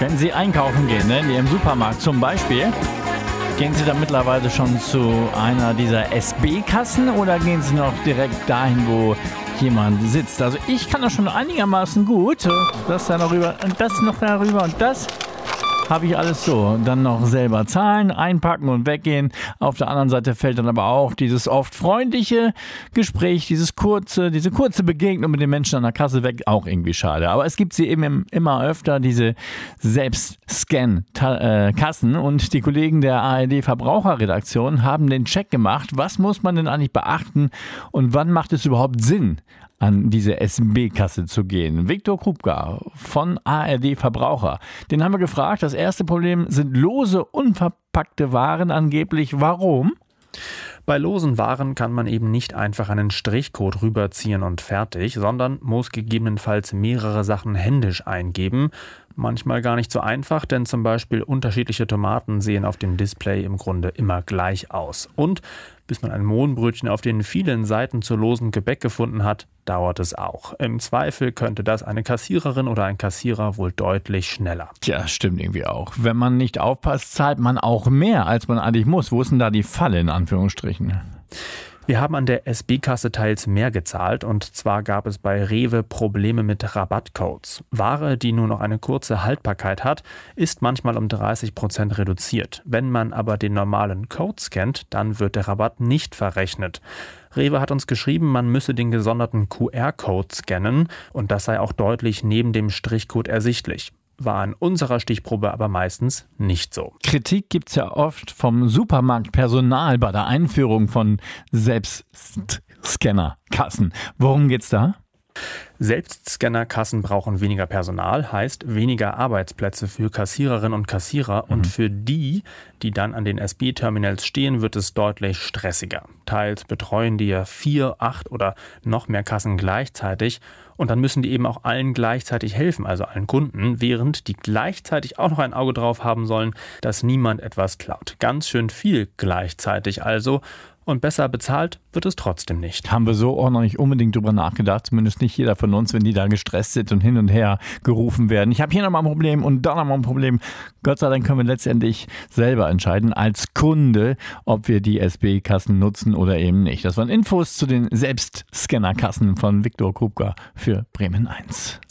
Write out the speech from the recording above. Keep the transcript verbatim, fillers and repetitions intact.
Wenn Sie einkaufen gehen, ne, in Ihrem Supermarkt zum Beispiel, gehen Sie da mittlerweile schon zu einer dieser S B-Kassen oder gehen Sie noch direkt dahin, wo jemand sitzt? Also ich kann das schon einigermaßen gut. Das da noch rüber und das noch darüber und das habe ich alles so. Dann noch selber zahlen, einpacken und weggehen. Auf der anderen Seite fällt dann aber auch dieses oft freundliche Gespräch, dieses kurze, diese kurze Begegnung mit den Menschen an der Kasse weg. Auch irgendwie schade. Aber es gibt sie eben immer öfter, diese Selbstscan-Kassen. Und die Kollegen der A R D-Verbraucherredaktion haben den Check gemacht. Was muss man denn eigentlich beachten und wann macht es überhaupt Sinn, an diese S B-Kasse zu gehen? Viktor Krupka von A R D Verbraucher. Den haben wir gefragt. Das erste Problem sind lose, unverpackte Waren angeblich. Warum? Bei losen Waren kann man eben nicht einfach einen Strichcode rüberziehen und fertig, sondern muss gegebenenfalls mehrere Sachen händisch eingeben. Manchmal gar nicht so einfach, denn zum Beispiel unterschiedliche Tomaten sehen auf dem Display im Grunde immer gleich aus. Und bis man ein Mohnbrötchen auf den vielen Seiten zu losem Gebäck gefunden hat, dauert es auch. Im Zweifel könnte das eine Kassiererin oder ein Kassierer wohl deutlich schneller. Tja, stimmt irgendwie auch. Wenn man nicht aufpasst, zahlt man auch mehr, als man eigentlich muss. Wo ist denn da die Falle in Anführungsstrichen? Wir haben an der S B-Kasse teils mehr gezahlt und zwar gab es bei Rewe Probleme mit Rabattcodes. Ware, die nur noch eine kurze Haltbarkeit hat, ist manchmal um dreißig Prozent reduziert. Wenn man aber den normalen Code scannt, dann wird der Rabatt nicht verrechnet. Rewe hat uns geschrieben, man müsse den gesonderten Q R-Code scannen und das sei auch deutlich neben dem Strichcode ersichtlich. War an unserer Stichprobe aber meistens nicht so. Kritik gibt es ja oft vom Supermarktpersonal bei der Einführung von Selbstscannerkassen. Worum geht's da? Selbstscannerkassen brauchen weniger Personal, heißt weniger Arbeitsplätze für Kassiererinnen und Kassierer. Mhm. Und für die, die dann an den S B-Terminals stehen, wird es deutlich stressiger. Teils betreuen die ja vier, acht oder noch mehr Kassen gleichzeitig. Und dann müssen die eben auch allen gleichzeitig helfen, also allen Kunden, während die gleichzeitig auch noch ein Auge drauf haben sollen, dass niemand etwas klaut. Ganz schön viel gleichzeitig also. Und besser bezahlt wird es trotzdem nicht. Haben wir so auch noch nicht unbedingt drüber nachgedacht, zumindest nicht jeder von uns, wenn die da gestresst sind und hin und her gerufen werden. Ich habe hier nochmal ein Problem und da nochmal ein Problem. Gott sei Dank können wir letztendlich selber entscheiden als Kunde, ob wir die S B-Kassen nutzen oder eben nicht. Das waren Infos zu den Selbstscannerkassen von Viktor Krupka für Bremen eins.